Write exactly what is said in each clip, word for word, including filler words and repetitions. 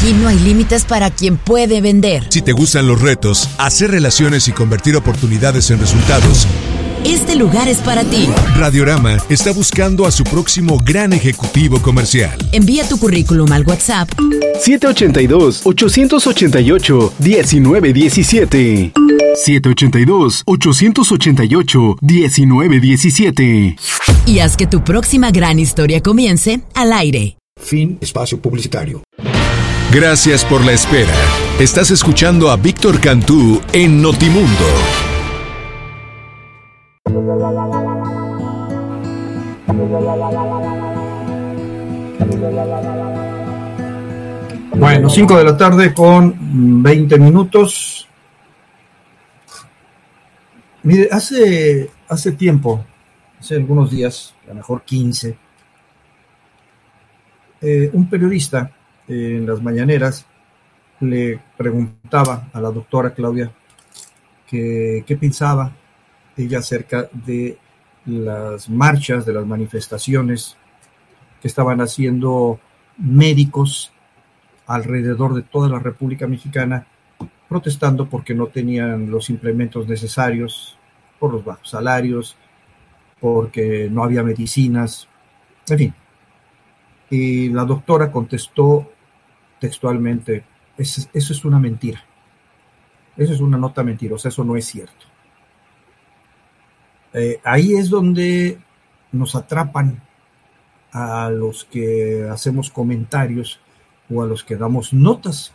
Aquí no hay límites para quien puede vender. Si te gustan los retos, hacer relaciones y convertir oportunidades en resultados, este lugar es para ti. Radiorama está buscando a su próximo gran ejecutivo comercial. Envía tu currículum al WhatsApp siete ocho dos, ocho ocho ocho, uno nueve uno siete. siete ocho dos, ocho ocho ocho, uno nueve uno siete. Y haz que tu próxima gran historia comience al aire. Fin espacio publicitario. Gracias por la espera. Estás escuchando a Víctor Cantú en Notimundo. Bueno, cinco de la tarde con veinte minutos. Mire, hace, hace tiempo, hace algunos días, a lo mejor quince, eh, un periodista eh, en las mañaneras le preguntaba a la doctora Claudia que, qué pensaba ella acerca de las marchas, de las manifestaciones que estaban haciendo médicos alrededor de toda la República Mexicana, protestando porque no tenían los implementos necesarios, por los bajos salarios, porque no había medicinas, en fin. Y la doctora contestó textualmente, eso, eso es una mentira, eso es una nota mentirosa, eso no es cierto. Eh, ahí es donde nos atrapan a los que hacemos comentarios o a los que damos notas,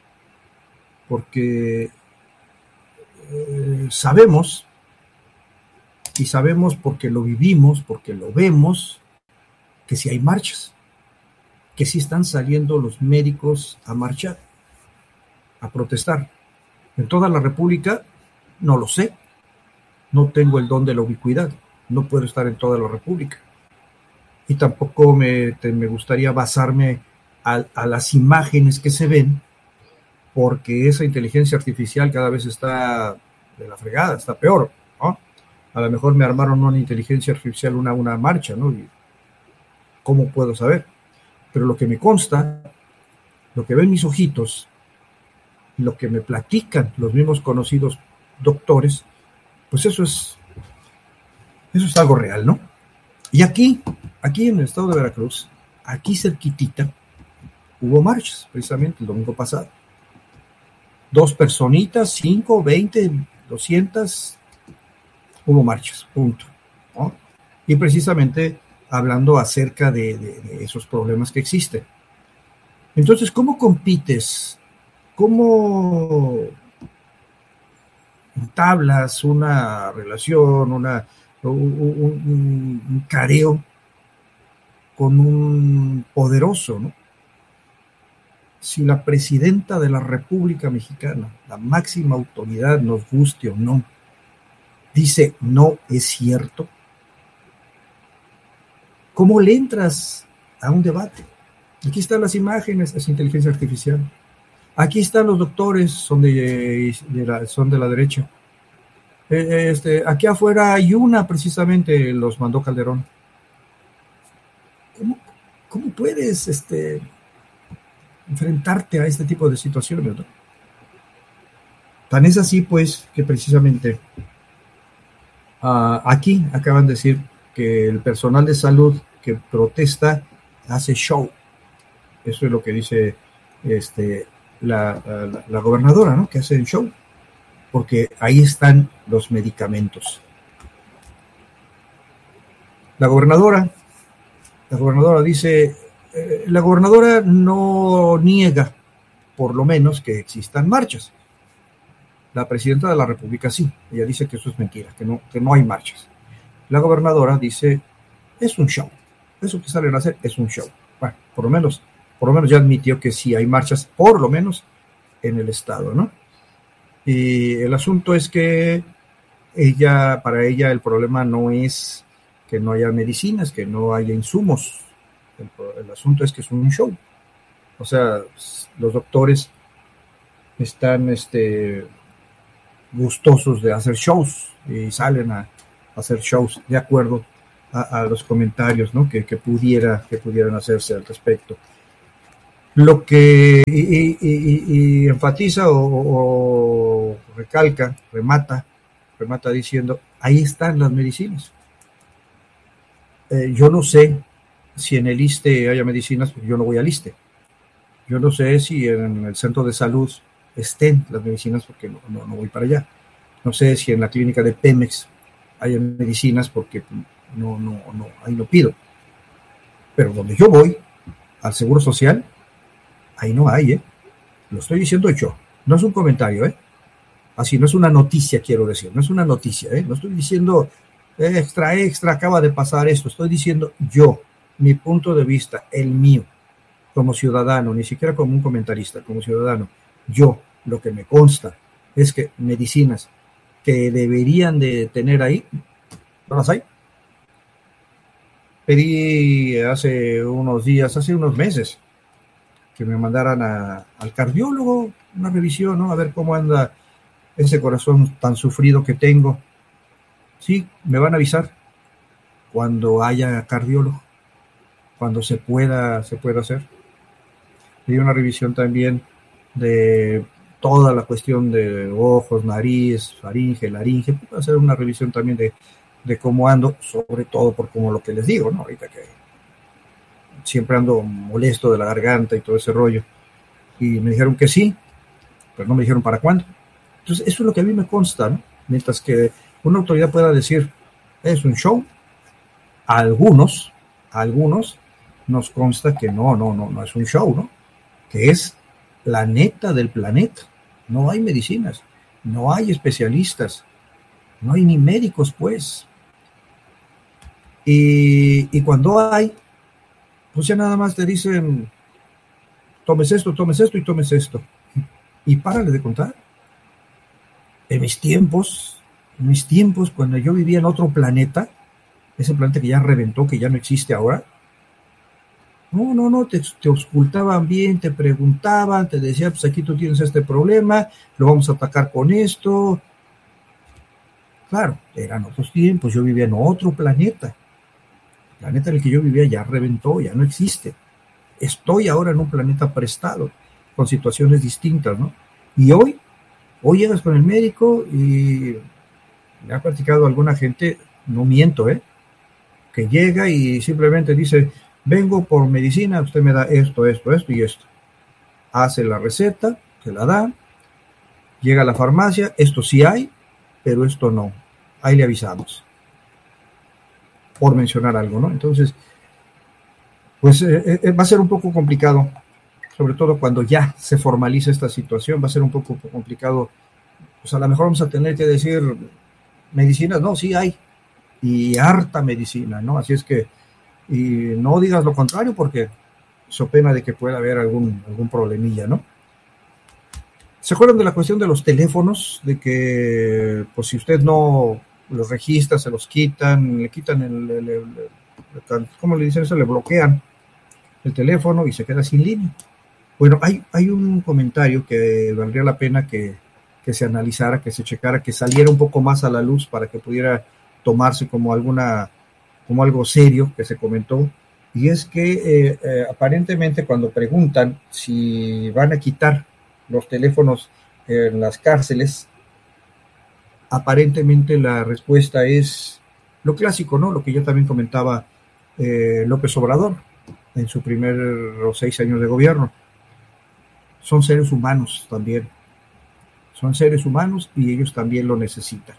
porque eh, sabemos, y sabemos porque lo vivimos, porque lo vemos, que si hay marchas, que si están saliendo los médicos a marchar, a protestar. En toda la República, no lo sé, no tengo el don de la ubicuidad, no puedo estar en toda la República. Y tampoco me, te, me gustaría basarme a, a las imágenes que se ven, porque esa inteligencia artificial cada vez está de la fregada, está peor, ¿no? A lo mejor me armaron una inteligencia artificial, una, una marcha, ¿no? Y ¿cómo puedo saber? Pero lo que me consta, lo que ven mis ojitos, lo que me platican los mismos conocidos doctores, pues eso es, eso es algo real, ¿no? Y aquí, aquí en el estado de Veracruz, aquí cerquitita, hubo marchas, precisamente el domingo pasado. Dos personitas, cinco, veinte, doscientas, hubo marchas, punto, ¿no? Y precisamente hablando acerca de, de, de esos problemas que existen. Entonces, ¿cómo compites? ¿Cómo entablas una relación, una, un, un, un careo con un poderoso, ¿no? Si la presidenta de la República Mexicana, la máxima autoridad, nos guste o no, dice no es cierto, ¿cómo le entras a un debate? Aquí están las imágenes, es inteligencia artificial. Aquí están los doctores, son de, de, la, son de la derecha. Este, aquí afuera hay una, precisamente, los mandó Calderón. ¿Cómo, cómo puedes este, enfrentarte a este tipo de situaciones, ¿no? Tan es así, pues, que precisamente uh, aquí acaban de decir que el personal de salud que protesta hace show. Eso es lo que dice este, la, la, la gobernadora, ¿no? Que hace show, porque ahí están los medicamentos. La gobernadora, la gobernadora dice, eh, la gobernadora no niega, por lo menos, que existan marchas. La presidenta de la República sí, ella dice que eso es mentira, que no, que no hay marchas. La gobernadora dice, es un show, eso que salen a hacer es un show. Bueno, por lo menos, por lo menos ya admitió que sí hay marchas, por lo menos en el estado, ¿no? Y el asunto es que ella, para ella el problema no es que no haya medicinas, que no haya insumos. El, el asunto es que es un show. O sea, los doctores están este, gustosos de hacer shows y salen a hacer shows de acuerdo a, a los comentarios, ¿no? que, que, pudiera, que pudieran hacerse al respecto. Lo que y, y, y, y enfatiza o, o recalca, remata, remata diciendo, ahí están las medicinas. Eh, yo no sé si en el ISSSTE haya medicinas, porque yo no voy al ISSSTE. Yo no sé si en el centro de salud estén las medicinas, porque no, no, no voy para allá. No sé si en la clínica de Pemex haya medicinas, porque no, no, no, ahí no pido. Pero donde yo voy, al Seguro Social, ahí no hay, ¿eh? Lo estoy diciendo yo. No es un comentario, ¿eh? Así, no es una noticia, quiero decir. No es una noticia, ¿eh? No estoy diciendo extra, extra, acaba de pasar esto. Estoy diciendo yo, mi punto de vista, el mío, como ciudadano, ni siquiera como un comentarista, como ciudadano. Yo, lo que me consta es que medicinas que deberían de tener ahí, no las hay. Pedí hace unos días, hace unos meses, que me mandaran a, al cardiólogo una revisión, ¿no? A ver cómo anda ese corazón tan sufrido que tengo. Sí, me van a avisar cuando haya cardiólogo, cuando se pueda, se pueda hacer. Pedí una revisión también de toda la cuestión de ojos, nariz, faringe, laringe. Puedo hacer una revisión también de, de cómo ando, sobre todo por como lo que les digo, ¿no? Ahorita que siempre ando molesto de la garganta y todo ese rollo. Y me dijeron que sí, pero no me dijeron para cuándo. Entonces, eso es lo que a mí me consta, ¿no? Mientras que una autoridad pueda decir, es un show, a algunos, a algunos nos consta que no, no, no, no es un show, ¿no? Que es la neta del planeta. No hay medicinas, no hay especialistas, no hay ni médicos, pues. Y, y cuando hay, pues ya nada más te dicen, tomes esto, tomes esto y tomes esto. Y párale de contar. En mis tiempos, en mis tiempos, cuando yo vivía en otro planeta, ese planeta que ya reventó, que ya no existe ahora, no, no, no, te, te auscultaban bien, te preguntaban, te decían, pues aquí tú tienes este problema, lo vamos a atacar con esto. Claro, eran otros tiempos, yo vivía en otro planeta. El planeta en el que yo vivía ya reventó, ya no existe. Estoy ahora en un planeta prestado, con situaciones distintas, ¿no? Y hoy, hoy llegas con el médico y me ha platicado alguna gente, no miento, ¿eh? Que llega y simplemente dice, vengo por medicina, usted me da esto, esto, esto y esto. Hace la receta, se la da, llega a la farmacia, esto sí hay, pero esto no. Ahí le avisamos. Por mencionar algo, ¿no? Entonces, pues eh, eh, va a ser un poco complicado, sobre todo cuando ya se formaliza esta situación, va a ser un poco complicado. Pues a lo mejor vamos a tener que decir, medicinas, no, sí hay, y harta medicina, ¿no? Así es que, y no digas lo contrario porque so pena de que pueda haber algún, algún problemilla, ¿no? ¿Se acuerdan de la cuestión de los teléfonos? De que, pues si usted no los registra, se los quitan, le quitan el, el, el, el ¿cómo le dicen eso? Le bloquean el teléfono y se queda sin línea. Bueno, hay, hay un comentario que valdría la pena que, que se analizara, que se checara, que saliera un poco más a la luz para que pudiera tomarse como alguna, como algo serio que se comentó, y es que eh, eh, aparentemente cuando preguntan si van a quitar los teléfonos en las cárceles, aparentemente la respuesta es lo clásico, ¿no? Lo que ya también comentaba eh, López Obrador en su primeros seis años de gobierno. Son seres humanos también. Son seres humanos y ellos también lo necesitan.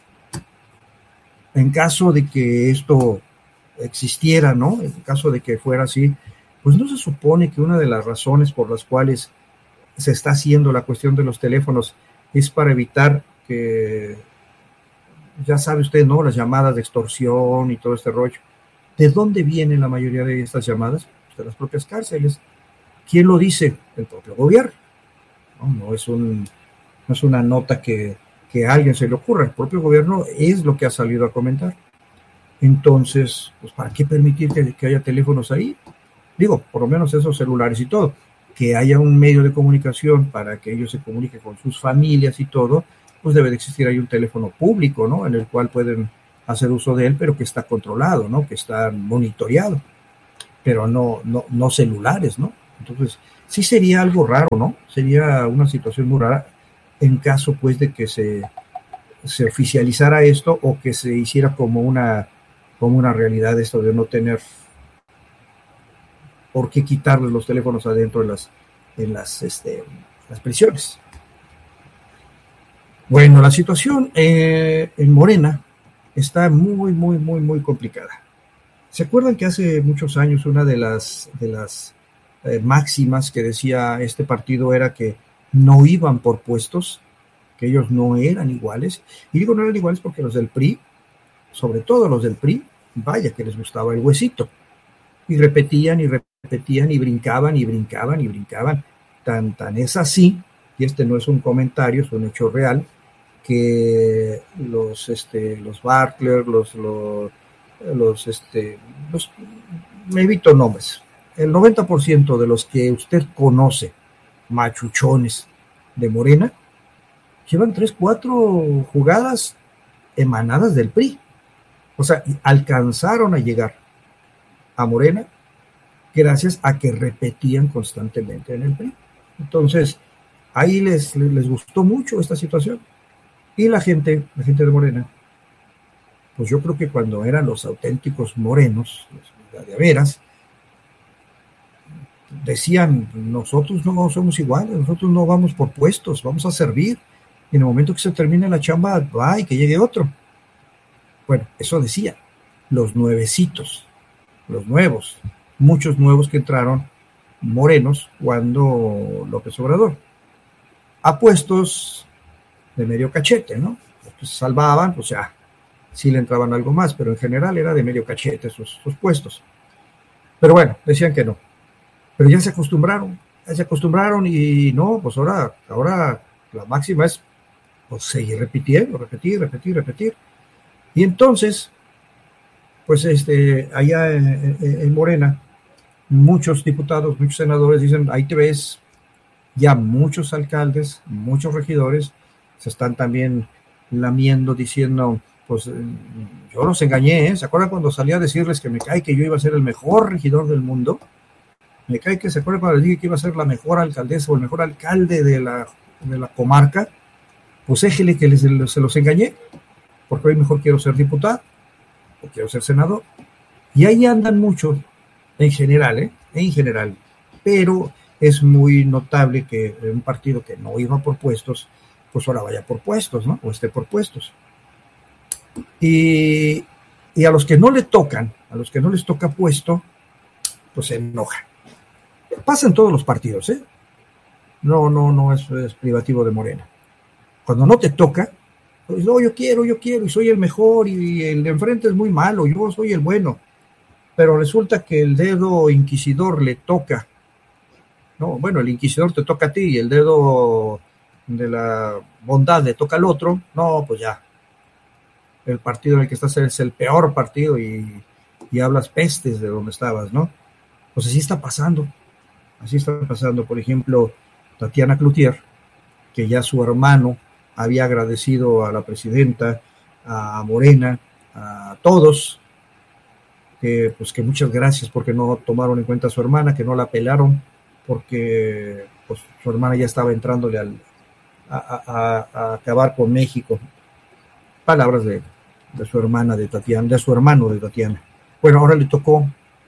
En caso de que esto existiera, ¿no? En caso de que fuera así, pues no se supone que una de las razones por las cuales se está haciendo la cuestión de los teléfonos es para evitar que, ya sabe usted, ¿no? Las llamadas de extorsión y todo este rollo. ¿De dónde vienen la mayoría de estas llamadas? Pues de las propias cárceles. ¿Quién lo dice? El propio gobierno. No, no es un, no es una nota que, que a alguien se le ocurra. El propio gobierno es lo que ha salido a comentar. Entonces, pues ¿para qué permitir que, que haya teléfonos ahí? Digo, por lo menos esos celulares y todo. Que haya un medio de comunicación para que ellos se comuniquen con sus familias y todo, pues debe de existir ahí un teléfono público, ¿no? En el cual pueden hacer uso de él, pero que está controlado, ¿no? Que está monitoreado, pero no, no, no celulares, ¿no? Entonces, sí sería algo raro, ¿no? Sería una situación muy rara en caso, pues, de que se, se oficializara esto o que se hiciera como una, como una realidad esto de no tener por qué quitarles los teléfonos adentro de las, en las, este, las prisiones. Bueno, la situación eh, en Morena está muy, muy, muy, muy complicada. ¿Se acuerdan que hace muchos años una de las, de las eh, máximas que decía este partido era que no iban por puestos, que ellos no eran iguales? Y digo no eran iguales porque los del P R I, sobre todo los del P R I, vaya que les gustaba el huesito. Y repetían y repetían y brincaban y brincaban y brincaban. Tan, tan es así, y este no es un comentario, es un hecho real, que los, este, los Bartler, los, los, los, este, los, me evito nombres, el noventa por ciento de los que usted conoce, machuchones de Morena, llevan tres, cuatro jugadas emanadas del P R I. O sea, alcanzaron a llegar a Morena gracias a que repetían constantemente en el P R I. Entonces, ahí les, les, les gustó mucho esta situación. Y la gente, la gente de Morena, pues yo creo que cuando eran los auténticos morenos, los de veras, decían, nosotros no somos iguales, nosotros no vamos por puestos, vamos a servir, y en el momento que se termine la chamba, va y que llegue otro. Bueno, eso decían los nuevecitos, los nuevos, muchos nuevos que entraron morenos cuando López Obrador, a puestos de medio cachete, ¿no? Los que se salvaban, o sea, sí le entraban algo más, pero en general era de medio cachete esos, esos puestos. Pero bueno, decían que no. Pero ya se acostumbraron, ya se acostumbraron y no, pues ahora, ahora la máxima es pues, seguir repitiendo, repetir, repetir, repetir. Y entonces, pues este, allá en, en, en Morena, muchos diputados, muchos senadores dicen, ahí te ves, ya muchos alcaldes, muchos regidores se están también lamiendo, diciendo, pues yo los engañé, ¿eh? ¿Se acuerdan cuando salí a decirles que me cae que yo iba a ser el mejor regidor del mundo? Me cae que se acuerdan cuando les dije que iba a ser la mejor alcaldesa o el mejor alcalde de la, de la comarca. Pues éjele que les, se los engañé, porque hoy mejor quiero ser diputado o quiero ser senador. Y ahí andan muchos, en general, ¿eh? En general. Pero es muy notable que un partido que no iba por puestos, pues ahora vaya por puestos, ¿no? O esté por puestos. Y, y a los que no le tocan, a los que no les toca puesto, pues se enojan. Pasa en todos los partidos, ¿eh? No, no, no es, es privativo de Morena. Cuando no te toca, pues no, yo quiero, yo quiero, y soy el mejor, y el de enfrente es muy malo, yo soy el bueno. Pero resulta que el dedo inquisidor le toca. No, bueno, el inquisidor te toca a ti, y el dedo de la bondad le toca al otro. No, pues ya. El partido en el que estás es el peor partido, y, y hablas pestes de donde estabas, ¿no? Pues así está pasando. Así está pasando, por ejemplo, Tatiana Cloutier, que ya su hermano había agradecido a la presidenta, a Morena, a todos, que pues que muchas gracias porque no tomaron en cuenta a su hermana, que no la pelaron, porque pues su hermana ya estaba entrándole al, a, a, a acabar con México. Palabras de, de su hermana de Tatiana, de su hermano de Tatiana. Bueno, ahora le tocó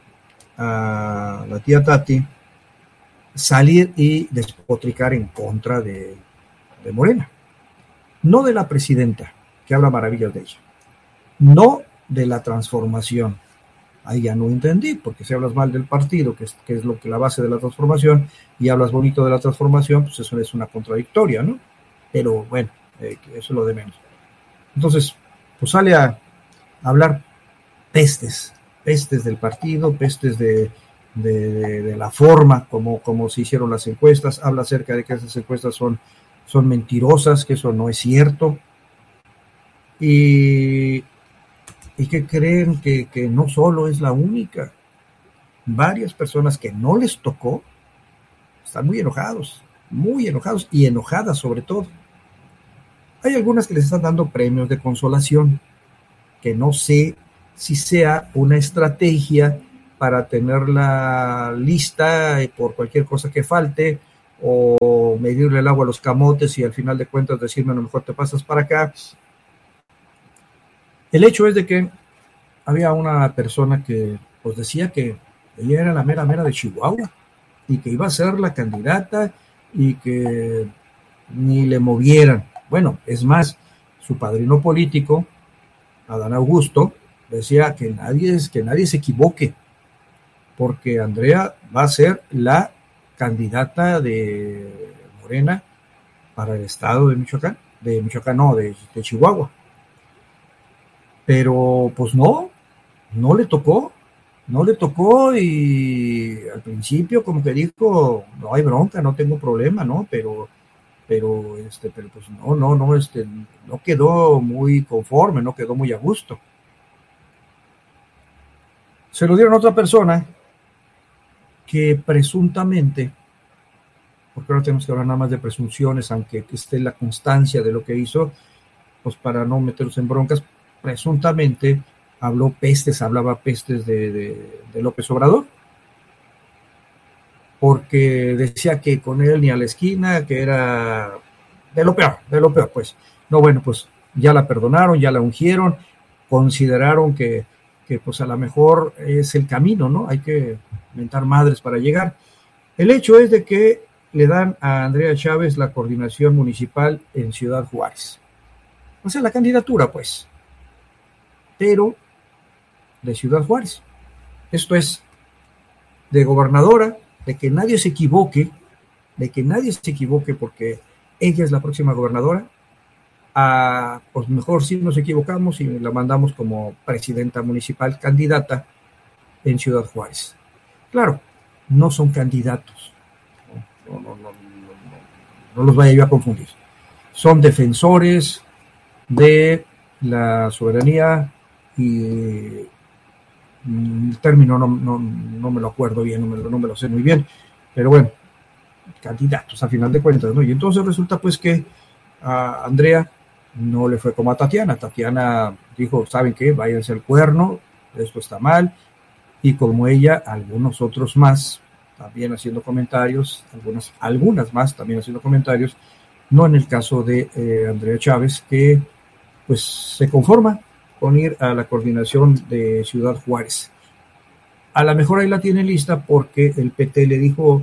a la tía Tati salir y despotricar en contra de, de Morena, no de la presidenta, que habla maravillas de ella, no de la transformación. Ahí ya no entendí, porque si hablas mal del partido, que es, que es lo que la base de la transformación, y hablas bonito de la transformación, pues eso es una contradictoria, ¿no? Pero bueno, eh, eso es lo de menos. Entonces, pues sale a, a hablar pestes, pestes del partido, pestes de, de, de, de la forma como, como se hicieron las encuestas, habla acerca de que esas encuestas son, son mentirosas, que eso no es cierto, y, y que creen que, que no solo es la única. Varias personas que no les tocó están muy enojados, muy enojados y enojadas sobre todo. Hay algunas que les están dando premios de consolación, que no sé si sea una estrategia para tenerla lista por cualquier cosa que falte, o medirle el agua a los camotes y al final de cuentas decirme a lo mejor te pasas para acá. El hecho es de que había una persona que pues decía que ella era la mera mera de Chihuahua y que iba a ser la candidata y que ni le movieran. Bueno, es más, su padrino político, Adán Augusto, decía que nadie, que nadie se equivoque, porque Andrea va a ser la candidata de Morena para el estado de Michoacán, de Michoacán no, de, de Chihuahua. Pero pues no, no le tocó, no le tocó y al principio como que dijo, no hay bronca, no tengo problema, ¿no? Pero, pero, este, pero pues no, no, no, este, no quedó muy conforme, no quedó muy a gusto. Se lo dieron a otra persona que presuntamente, porque ahora tenemos que hablar nada más de presunciones, aunque esté la constancia de lo que hizo, pues para no meterlos en broncas, presuntamente habló pestes, hablaba pestes de, de, de López Obrador, porque decía que con él ni a la esquina, que era de lo peor, de lo peor, pues. No, bueno, pues ya la perdonaron, ya la ungieron, consideraron que, que pues a lo mejor es el camino, ¿no? Hay que mentar madres para llegar. El hecho es de que le dan a Andrea Chávez la coordinación municipal en Ciudad Juárez. O sea, la candidatura, pues. Pero de Ciudad Juárez. Esto es de gobernadora, de que nadie se equivoque, de que nadie se equivoque porque ella es la próxima gobernadora, a, pues mejor si nos equivocamos y la mandamos como presidenta municipal candidata en Ciudad Juárez. Claro, no son candidatos, no, no, no, no, no, no los vaya yo a confundir. Son defensores de la soberanía y el término no, no, no me lo acuerdo bien, no me, no me lo sé muy bien, pero bueno, candidatos a final de cuentas, ¿no? Y entonces resulta pues que a Andrea no le fue como a Tatiana. Tatiana dijo, ¿saben qué? Váyanse al cuerno, esto está mal, y como ella, algunos otros más también haciendo comentarios, algunas, algunas más también haciendo comentarios, no en el caso de eh, Andrea Chávez, que pues se conforma con ir a la coordinación de Ciudad Juárez. A lo mejor ahí la tiene lista porque el P T le dijo,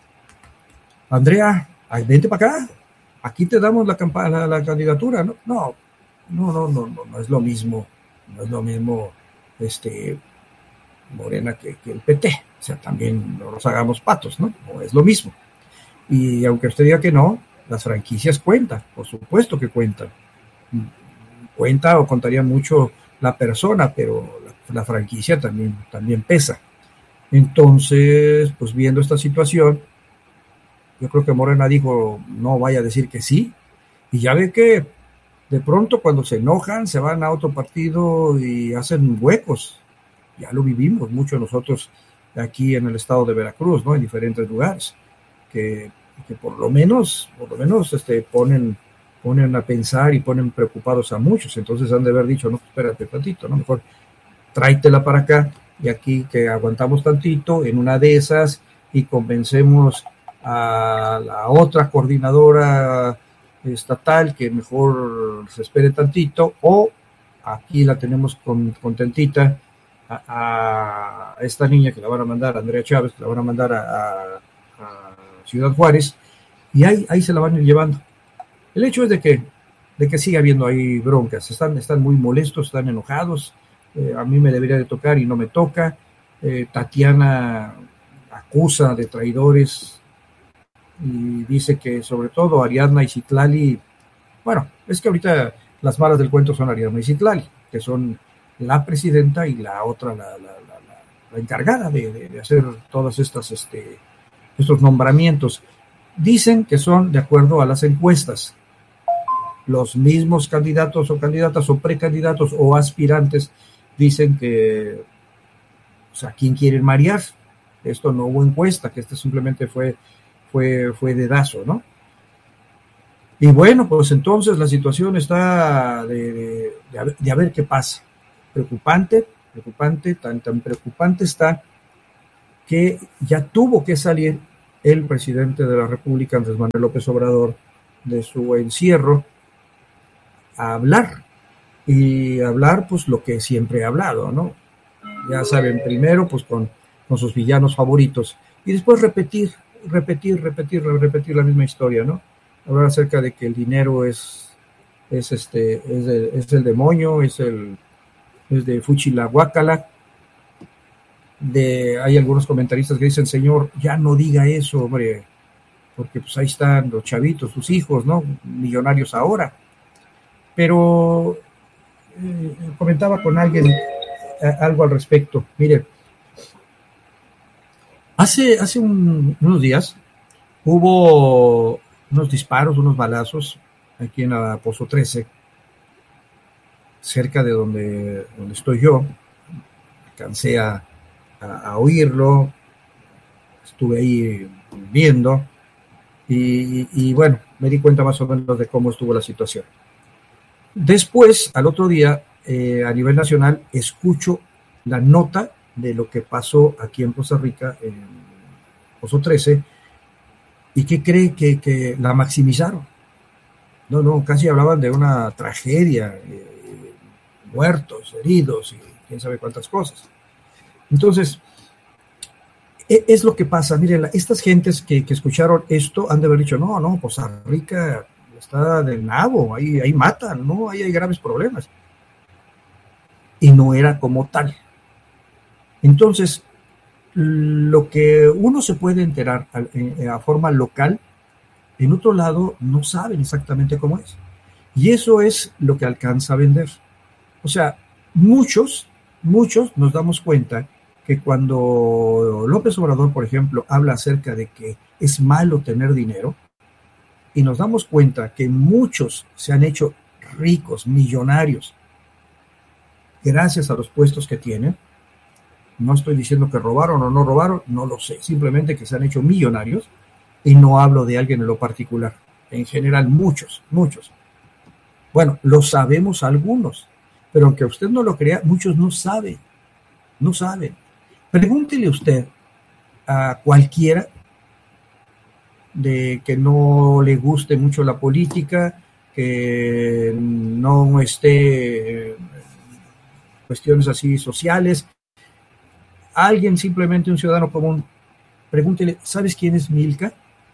Andrea, vente para acá, aquí te damos la, campa- la, la candidatura. No, no, no, no, no, no, no es lo mismo, no es lo mismo este Morena que, que el P T. O sea, también no nos hagamos patos, ¿no? No es lo mismo. Y aunque usted diga que no, las franquicias cuentan, por supuesto que cuentan. Cuenta o contaría mucho la persona, pero la, la franquicia también, también pesa. Entonces, pues viendo esta situación, yo creo que Morena dijo, no vaya a decir que sí, y ya ve que de pronto cuando se enojan se van a otro partido y hacen huecos. Ya lo vivimos mucho nosotros aquí en el estado de Veracruz, ¿no? En diferentes lugares, que, que por lo menos, por lo menos este, ponen ponen a pensar y ponen preocupados a muchos. Entonces han de haber dicho, no, espérate tantito, ¿no? Mejor tráetela para acá y aquí que aguantamos tantito en una de esas y convencemos a la otra coordinadora estatal que mejor se espere tantito, o aquí la tenemos con, contentita a, a esta niña que la van a mandar, a Andrea Chávez, que la van a mandar a, a, a Ciudad Juárez, y ahí, ahí se la van a ir llevando. El hecho es de que, de que sigue habiendo ahí broncas, están, están muy molestos, están enojados, eh, a mí me debería de tocar y no me toca. eh, Tatiana acusa de traidores y dice que sobre todo Ariadna y Citlali, bueno, es que ahorita las malas del cuento son Ariadna y Citlali, que son la presidenta y la otra, la, la, la, la, la encargada de, de, de hacer todas estas, este, estos nombramientos. Dicen que son de acuerdo a las encuestas. Los mismos candidatos o candidatas o precandidatos o aspirantes dicen que, o sea, ¿quién quiere marear? Esto no hubo encuesta, que esto simplemente fue, fue, fue dedazo, ¿no? Y bueno, pues entonces la situación está de, de, de, a, ver, de a ver qué pasa. Preocupante, preocupante, tan, tan preocupante está que ya tuvo que salir el presidente de la República, Andrés Manuel López Obrador, de su encierro a hablar, y hablar pues lo que siempre ha hablado, ¿no? Ya saben, primero pues con, con sus villanos favoritos, y después repetir, repetir, repetir, repetir la misma historia, ¿no? Hablar acerca de que el dinero es, es, este, es, el, es el demonio, es, el, es de Fuchilahuacala. De, hay algunos comentaristas que dicen, señor, ya no diga eso, hombre, porque pues ahí están los chavitos, sus hijos, ¿no? Millonarios ahora. Pero eh, comentaba con alguien eh, algo al respecto. Mire, hace, hace un, unos días hubo unos disparos, unos balazos aquí en la Pozo trece, cerca de donde, donde estoy yo. Alcancé a, a, a oírlo, estuve ahí viendo y, y bueno, me di cuenta más o menos de cómo estuvo la situación. Después, al otro día, eh, a nivel nacional, escucho la nota de lo que pasó aquí en Costa Rica, en Pozo trece, y que cree que, que la maximizaron. No, no, casi hablaban de una tragedia, eh, muertos, heridos y quién sabe cuántas cosas. Entonces, es lo que pasa. Miren, estas gentes que, que escucharon esto han de haber dicho, no, no, Costa Rica está del nabo, ahí, ahí matan, no, ahí hay graves problemas. Y no era como tal. Entonces, lo que uno se puede enterar a, a forma local, en otro lado no saben exactamente cómo es. Y eso es lo que alcanza a vender. O sea, muchos, muchos nos damos cuenta que cuando López Obrador, por ejemplo, habla acerca de que es malo tener dinero, y nos damos cuenta que muchos se han hecho ricos, millonarios, gracias a los puestos que tienen. No estoy diciendo que robaron o no robaron, no lo sé, simplemente que se han hecho millonarios, y no hablo de alguien en lo particular, en general muchos, muchos. Bueno, lo sabemos algunos, pero aunque usted no lo crea, muchos no saben, no saben. Pregúntele usted a cualquiera de que no le guste mucho la política, que no esté en cuestiones así sociales, alguien, simplemente un ciudadano común, pregúntele, ¿sabes quién es Milka?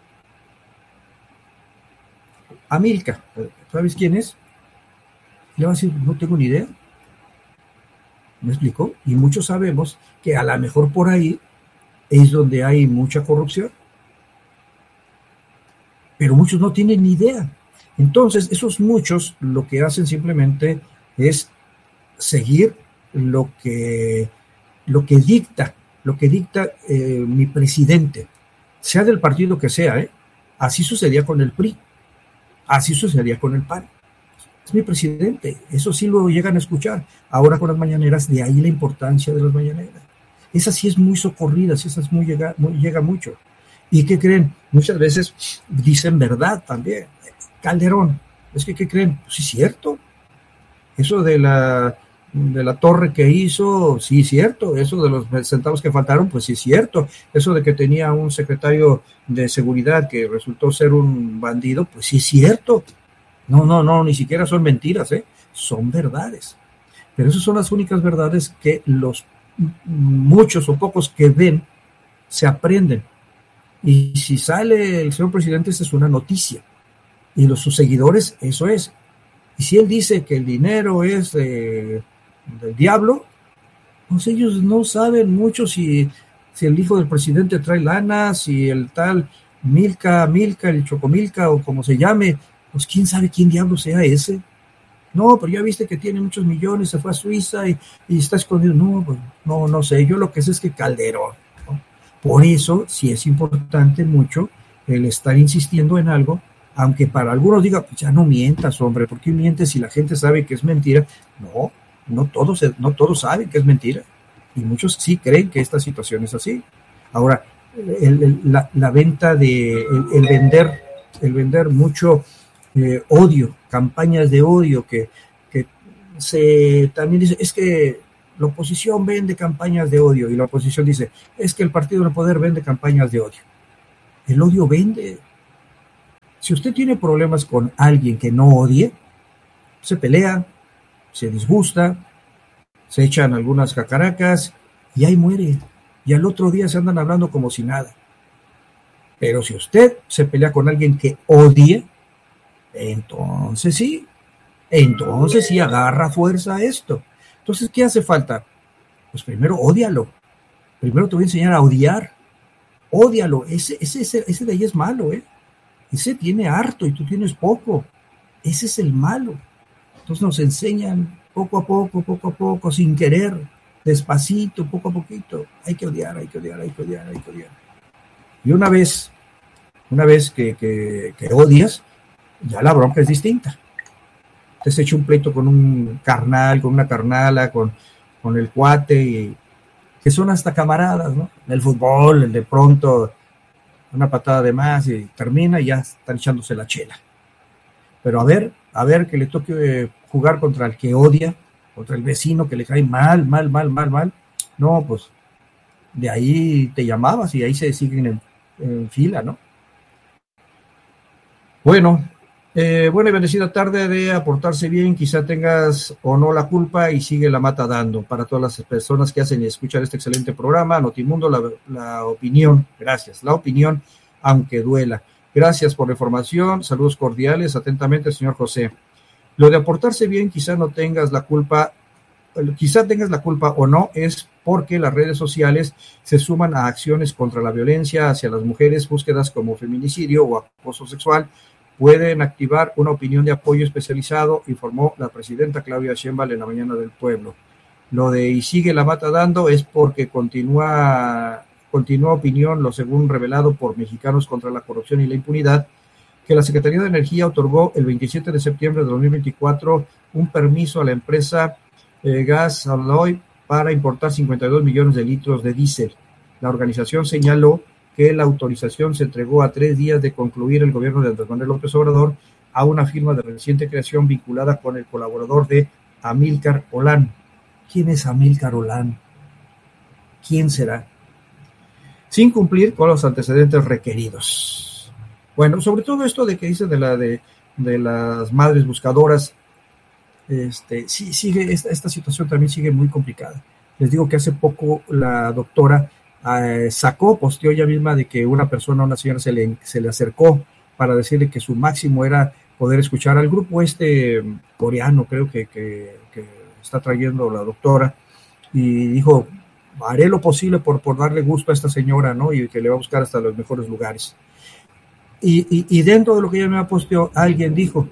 A Milka, ¿sabes quién es? Le va a decir, no tengo ni idea. ¿Me explicó? Y muchos sabemos que a lo mejor por ahí es donde hay mucha corrupción. Pero muchos no tienen ni idea. Entonces, esos muchos lo que hacen simplemente es seguir lo que, lo que dicta, lo que dicta eh, mi presidente, sea del partido que sea, ¿eh? Así sucedía con el P R I, así sucedía con el P A N. Es mi presidente, eso sí lo llegan a escuchar. Ahora con las mañaneras, de ahí la importancia de las mañaneras. Esa sí es muy socorrida, esa es muy llega, muy, llega mucho. ¿Y qué creen? Muchas veces dicen verdad también. Calderón, es que ¿qué creen? Pues sí es cierto. Eso de la, de la torre que hizo, sí es cierto. Eso de los centavos que faltaron, pues sí es cierto. Eso de que tenía un secretario de seguridad que resultó ser un bandido, pues sí es cierto. No, no, no, ni siquiera son mentiras, ¿eh? Son verdades. Pero esas son las únicas verdades que los muchos o pocos que ven se aprenden. Y si sale el señor presidente, esa es una noticia. Y los sus seguidores, eso es. Y si él dice que el dinero es eh, del diablo, pues ellos no saben mucho si, si el hijo del presidente trae lana, si el tal Milka, Milka, el Chocomilka o como se llame, pues quién sabe quién diablo sea ese. No, pero ya viste que tiene muchos millones, se fue a Suiza y, y está escondido. No, pues, no, no sé, yo lo que sé es que Calderón. Por eso sí es importante mucho el estar insistiendo en algo, aunque para algunos digan, pues ya no mientas, hombre, ¿por qué mientes si la gente sabe que es mentira? No, no todos, no todos saben que es mentira, y muchos sí creen que esta situación es así. Ahora, el, el, la, la venta de, el, el vender, el vender mucho eh, odio, campañas de odio, que, que se también dice, es que la oposición vende campañas de odio, y la oposición dice, es que el partido del poder vende campañas de odio. El odio vende. Si usted tiene problemas con alguien que no odie, se pelea, se disgusta, se echan algunas cacaracas y ahí muere. Y al otro día se andan hablando como si nada. Pero si usted se pelea con alguien que odie, entonces sí, entonces sí agarra fuerza a esto. Entonces, ¿qué hace falta? Pues primero, ódialo. Primero te voy a enseñar a odiar. Ódialo. Ese, ese, ese, ese de ahí es malo, ¿eh? Ese tiene harto y tú tienes poco. Ese es el malo. Entonces nos enseñan poco a poco, poco a poco, sin querer, despacito, poco a poquito. Hay que odiar, hay que odiar, hay que odiar, hay que odiar. Y una vez, una vez que, que, que odias, ya la bronca es distinta. Te has hecho un pleito con un carnal, con una carnala, con, con el cuate, y, que son hasta camaradas, ¿no? En el fútbol, el de pronto, una patada de más y termina y ya están echándose la chela. Pero a ver, a ver que le toque jugar contra el que odia, contra el vecino que le cae mal, mal, mal, mal, mal. No, pues de ahí te llamabas y ahí se siguen en, en fila, ¿no? Bueno, eh, buena y bendecida tarde de aportarse bien, quizá tengas o no la culpa y sigue la mata dando. Para todas las personas que hacen y escuchan este excelente programa, Notimundo, la, la opinión, gracias, la opinión, aunque duela. Gracias por la información, saludos cordiales, atentamente, señor José. Lo de aportarse bien, quizá no tengas la culpa, quizá tengas la culpa o no, es porque las redes sociales se suman a acciones contra la violencia hacia las mujeres, búsquedas como feminicidio o acoso sexual, pueden activar una opinión de apoyo especializado, informó la presidenta Claudia Sheinbaum en la mañana del pueblo. Lo de y sigue la mata dando es porque continúa, continúa opinión, lo según revelado por Mexicanos contra la Corrupción y la Impunidad, que la Secretaría de Energía otorgó el veintisiete de septiembre de dos mil veinticuatro un permiso a la empresa eh, Gas Alloy para importar cincuenta y dos millones de litros de diésel. La organización señaló que la autorización se entregó a tres días de concluir el gobierno de Andrés Manuel López Obrador a una firma de reciente creación vinculada con el colaborador de Amílcar Olán. ¿Quién es Amílcar Olán? ¿Quién será? Sin cumplir con los antecedentes requeridos. Bueno, sobre todo esto de que dice de la de, de las madres buscadoras, este, sí, sigue, esta, esta situación también sigue muy complicada. Les digo que hace poco la doctora eh, sacó, posteó ella misma de que una persona, una señora se le, se le acercó para decirle que su máximo era poder escuchar al grupo este coreano, creo que, que, que está trayendo la doctora, y dijo, haré lo posible por, por darle gusto a esta señora, ¿no? Y que le va a buscar hasta los mejores lugares. Y, y, y dentro de lo que ella me ha posteado, alguien dijo,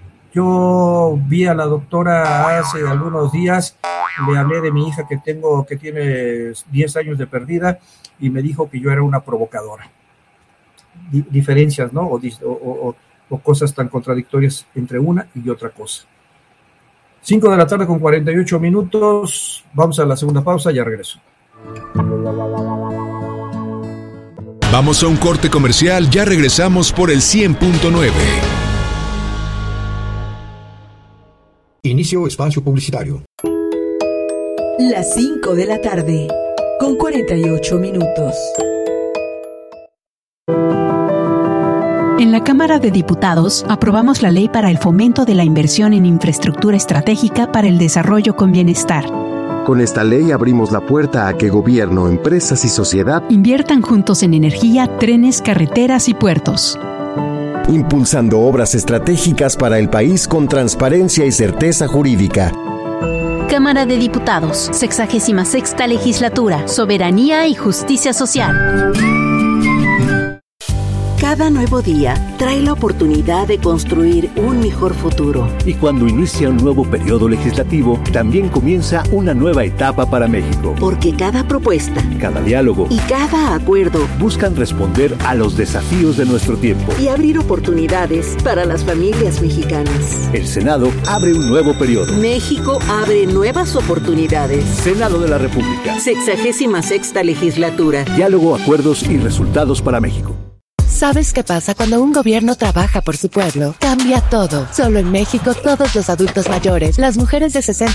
yo vi a la doctora hace algunos días, le hablé de mi hija que tengo, que tiene diez años de perdida, y me dijo que yo era una provocadora. Di, diferencias, ¿no? O, o, o, o cosas tan contradictorias entre una y otra cosa. cinco de la tarde con cuarenta y ocho minutos, vamos a la segunda pausa, ya regreso. Vamos a un corte comercial, ya regresamos por el cien punto nueve. Inicio espacio publicitario. Las cinco de la tarde, con cuarenta y ocho minutos. En la Cámara de Diputados aprobamos la ley para el fomento de la inversión en infraestructura estratégica para el desarrollo con bienestar. Con esta ley abrimos la puerta a que gobierno, empresas y sociedad inviertan juntos en energía, trenes, carreteras y puertos, impulsando obras estratégicas para el país con transparencia y certeza jurídica. Cámara de Diputados, sexagésima sexta legislatura, soberanía y justicia social. Cada nuevo día trae la oportunidad de construir un mejor futuro. Y cuando inicia un nuevo periodo legislativo, también comienza una nueva etapa para México. Porque cada propuesta, cada diálogo y cada acuerdo buscan responder a los desafíos de nuestro tiempo y abrir oportunidades para las familias mexicanas. El Senado abre un nuevo periodo. México abre nuevas oportunidades. Senado de la República. Sexagésima sexta legislatura. Diálogo, acuerdos y resultados para México. ¿Sabes qué pasa cuando un gobierno trabaja por su pueblo? Cambia todo. Solo en México, todos los adultos mayores, las mujeres de sesenta